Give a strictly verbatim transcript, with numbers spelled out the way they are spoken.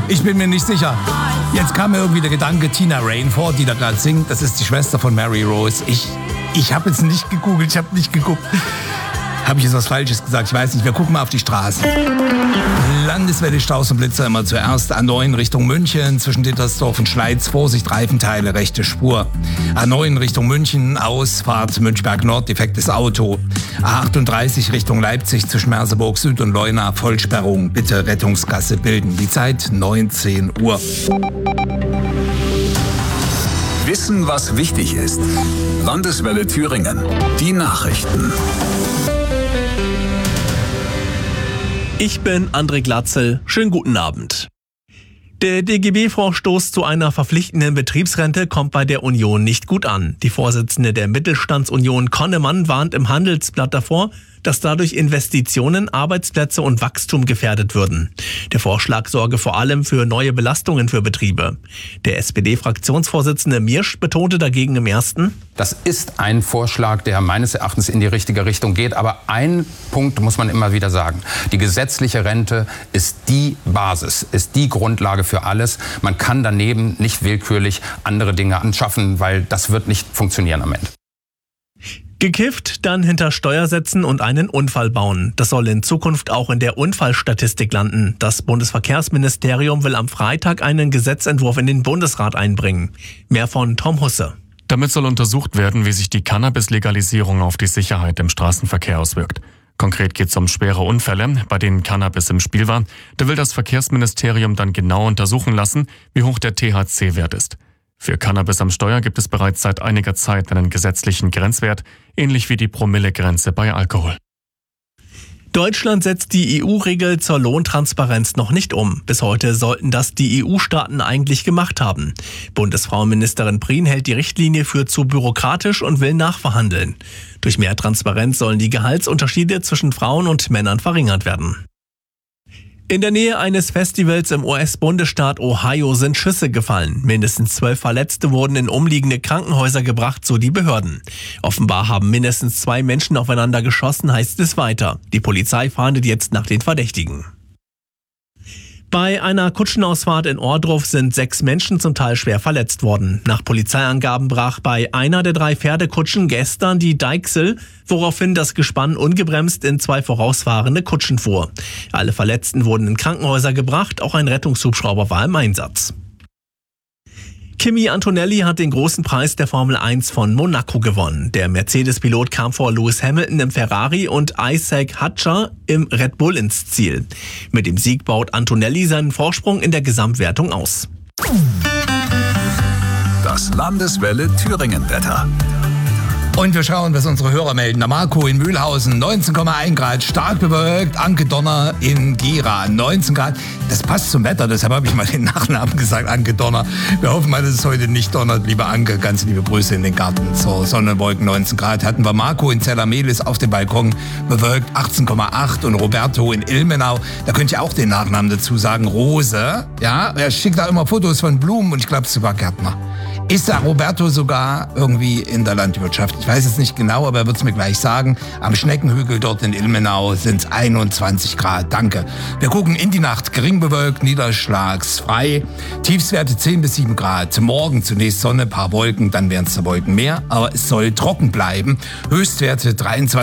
Ich bin mir nicht sicher. Jetzt kam mir irgendwie der Gedanke, Tina Rainford, die da gerade singt, das ist die Schwester von Mary Rose. Ich, ich habe jetzt nicht gegoogelt, ich habe nicht geguckt. Habe ich jetzt was Falsches gesagt? Ich weiß nicht. Wir gucken mal auf die Straße. Landeswelle, Staus und Blitzer immer zuerst. A neun Richtung München, zwischen Dittersdorf und Schleiz. Vorsicht, Reifenteile, rechte Spur. A neun Richtung München, Ausfahrt Münchberg Nord, defektes Auto. A achtunddreißig Richtung Leipzig, zwischen Merseburg Süd und Leuna, Vollsperrung. Bitte Rettungsgasse bilden. Die Zeit neunzehn Uhr. Wissen, was wichtig ist. Landeswelle Thüringen. Die Nachrichten. Ich bin André Glatzel. Schönen guten Abend. Der D G B-Vorstoß zu einer verpflichtenden Betriebsrente kommt bei der Union nicht gut an. Die Vorsitzende der Mittelstandsunion Konnemann warnt im Handelsblatt davor, dass dadurch Investitionen, Arbeitsplätze und Wachstum gefährdet würden. Der Vorschlag sorge vor allem für neue Belastungen für Betriebe. Der S P D-Fraktionsvorsitzende Miersch betonte dagegen im ersten: Das ist ein Vorschlag, der meines Erachtens in die richtige Richtung geht. Aber ein Punkt muss man immer wieder sagen. Die gesetzliche Rente ist die Basis, ist die Grundlage für alles. Man kann daneben nicht willkürlich andere Dinge anschaffen, weil das wird nicht funktionieren am Ende. Gekifft, dann hinter Steuer setzen und einen Unfall bauen. Das soll in Zukunft auch in der Unfallstatistik landen. Das Bundesverkehrsministerium will am Freitag einen Gesetzentwurf in den Bundesrat einbringen. Mehr von Tom Husse. Damit soll untersucht werden, wie sich die Cannabis-Legalisierung auf die Sicherheit im Straßenverkehr auswirkt. Konkret geht es um schwere Unfälle, bei denen Cannabis im Spiel war. Da will das Verkehrsministerium dann genau untersuchen lassen, wie hoch der T H C-Wert ist. Für Cannabis am Steuer gibt es bereits seit einiger Zeit einen gesetzlichen Grenzwert, ähnlich wie die Promillegrenze bei Alkohol. Deutschland setzt die E U-Regel zur Lohntransparenz noch nicht um. Bis heute sollten das die E U-Staaten eigentlich gemacht haben. Bundesfrauenministerin Prien hält die Richtlinie für zu bürokratisch und will nachverhandeln. Durch mehr Transparenz sollen die Gehaltsunterschiede zwischen Frauen und Männern verringert werden. In der Nähe eines Festivals im U S-Bundesstaat Ohio sind Schüsse gefallen. Mindestens zwölf Verletzte wurden in umliegende Krankenhäuser gebracht, so die Behörden. Offenbar haben mindestens zwei Menschen aufeinander geschossen, heißt es weiter. Die Polizei fahndet jetzt nach den Verdächtigen. Bei einer Kutschenausfahrt in Ohrdruf sind sechs Menschen zum Teil schwer verletzt worden. Nach Polizeiangaben brach bei einer der drei Pferdekutschen gestern die Deichsel, woraufhin das Gespann ungebremst in zwei vorausfahrende Kutschen fuhr. Alle Verletzten wurden in Krankenhäuser gebracht, auch ein Rettungshubschrauber war im Einsatz. Kimi Antonelli hat den großen Preis der Formel eins von Monaco gewonnen. Der Mercedes-Pilot kam vor Lewis Hamilton im Ferrari und Isaac Hatcher im Red Bull ins Ziel. Mit dem Sieg baut Antonelli seinen Vorsprung in der Gesamtwertung aus. Das Landeswelle Thüringen-Wetter. Und wir schauen, was unsere Hörer melden. Der Marco in Mühlhausen, neunzehn Komma eins Grad, stark bewölkt. Anke Donner in Gera, neunzehn Grad. Das passt zum Wetter, deshalb habe ich mal den Nachnamen gesagt, Anke Donner. Wir hoffen mal, dass es heute nicht donnert. Liebe Anke, ganz liebe Grüße in den Garten. Zur Sonnenwolken, neunzehn Grad. Hatten wir Marco in Zellermelis auf dem Balkon, bewölkt, achtzehn Komma acht. Und Roberto in Ilmenau, da könnt ihr auch den Nachnamen dazu sagen, Rose. Ja, er schickt da immer Fotos von Blumen und ich glaube, sogar Gärtner. Ist der Roberto sogar irgendwie in der Landwirtschaft? Ich weiß es nicht genau, aber er wird es mir gleich sagen. Am Schneckenhügel dort in Ilmenau sind es einundzwanzig Grad. Danke. Wir gucken in die Nacht. Gering bewölkt, niederschlagsfrei. Tiefstwerte zehn bis sieben Grad. Morgen zunächst Sonne, paar Wolken, dann werden es Wolken mehr. Aber es soll trocken bleiben. Höchstwerte dreiundzwanzig